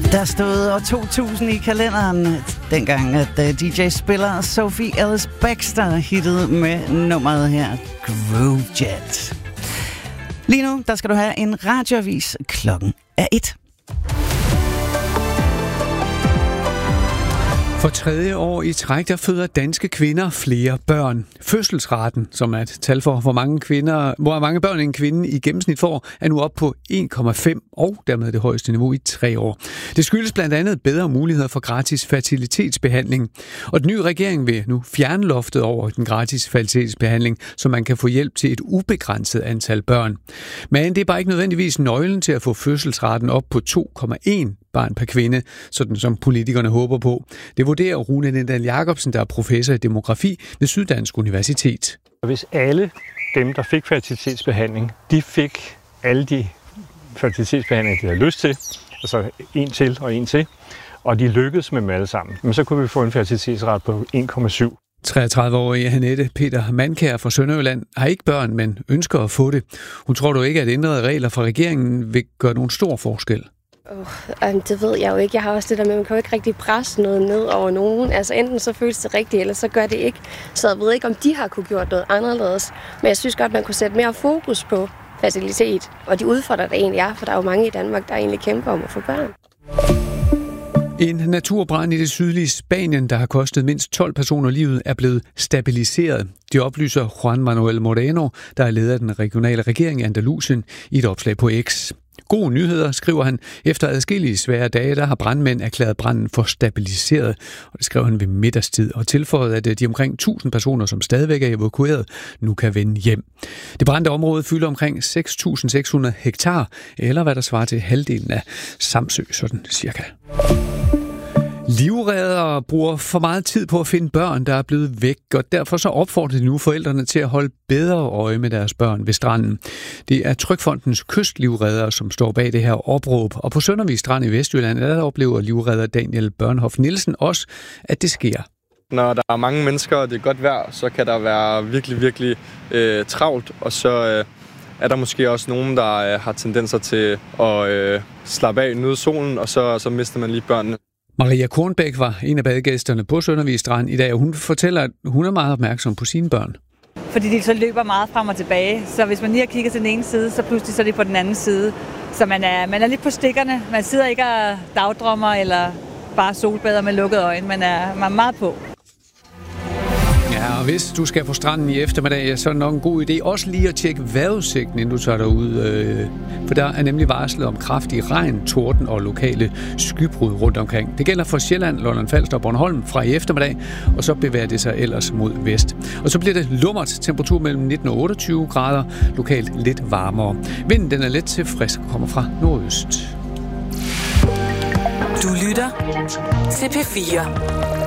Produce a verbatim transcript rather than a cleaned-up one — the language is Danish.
Der stod år to tusind i kalenderen, dengang at D J-spiller Sophie Ellis Bextor hittede med nummeret her, Groove Jet. Lige nu, der skal du have en radioavis. Klokken er et. For tredje år i træk, der føder danske kvinder flere børn. Fødselsraten, som er et tal for, hvor mange, kvinder, hvor mange børn en kvinde i gennemsnit får, er nu op på en komma fem og dermed det højeste niveau i tre år. Det skyldes blandt andet bedre muligheder for gratis fertilitetsbehandling. Og den nye regering vil nu fjerne loftet over den gratis fertilitetsbehandling, så man kan få hjælp til et ubegrænset antal børn. Men det er bare ikke nødvendigvis nøglen til at få fødselsraten op på to komma en barn per kvinde, sådan som politikerne håber på. Det vurderer Rune Lindahl Jacobsen, der er professor i demografi ved Syddansk Universitet. Hvis alle dem, der fik fertilitetsbehandling, de fik alle de fertilitetsbehandlinger, de havde lyst til, altså en til og en til, og de lykkedes med dem alle sammen, men så kunne vi få en fertilitetsrate på en komma syv. treogtredive-årige Hanette Peter Mandkær fra Sønderjylland har ikke børn, men ønsker at få det. Hun tror dog ikke, at ændrede regler fra regeringen vil gøre nogen stor forskel. Oh, det ved jeg jo ikke. Jeg har også det der med, at man kan jo ikke rigtig presse noget ned over nogen. Altså enten så føles det rigtigt, eller så gør det ikke. Så jeg ved ikke, om de har kunne gjort noget anderledes. Men jeg synes godt, man kunne sætte mere fokus på fertilitet. Og de udfordrer der egentlig er, for der er jo mange i Danmark, der egentlig kæmper om at få børn. En naturbrand i det sydlige Spanien, der har kostet mindst tolv personer livet, er blevet stabiliseret. Det oplyser Juan Manuel Moreno, der er leder af den regionale regering i Andalusien, i et opslag på X. Gode nyheder, skriver han. Efter adskillige svære dage, der har brandmænd erklæret branden for stabiliseret. Og det skrev han ved middagstid og tilføjede, at de omkring tusind personer, som stadigvæk er evakueret, nu kan vende hjem. Det brændte område fylder omkring seks tusind seks hundrede hektar, eller hvad der svarer til halvdelen af Samsø, sådan cirka. Livreddere bruger for meget tid på at finde børn, der er blevet væk, og derfor så opfordrer de nu forældrene til at holde bedre øje med deres børn ved stranden. Det er Trygfondens kystlivreddere, som står bag det her opråb, og på Søndervig Strand i Vestjylland, der oplever livredder Daniel Børnhoff Nielsen også, at det sker. Når der er mange mennesker, og det er godt vejr, så kan der være virkelig, virkelig øh, travlt, og så øh, er der måske også nogen, der øh, har tendenser til at øh, slappe af, nyde solen, og så, så mister man lige børnene. Maria Kornbæk var en af badegæsterne på Søndervig Strand i dag, og hun fortæller, at hun er meget opmærksom på sine børn. Fordi de så løber meget frem og tilbage, så hvis man lige har kigget til den ene side, så pludselig så er de på den anden side. Så man er, man er lidt på stikkerne. Man sidder ikke og dagdrømmer eller bare solbader med lukkede øjne. Man er, man er meget på. Ja, og hvis du skal på stranden i eftermiddag, så er det nok en god idé også lige at tjekke vejrudsigten, inden du tager derud. Øh, for der er nemlig varslet om kraftig regn, torden og lokale skybrud rundt omkring. Det gælder for Sjælland, Lolland Falster og Bornholm fra i eftermiddag, og så bevæger det sig ellers mod vest. Og så bliver det lummert, temperatur mellem nitten og otteogtyve grader, lokalt lidt varmere. Vinden den er let til frisk og kommer fra nordøst. Du lytter til P fire.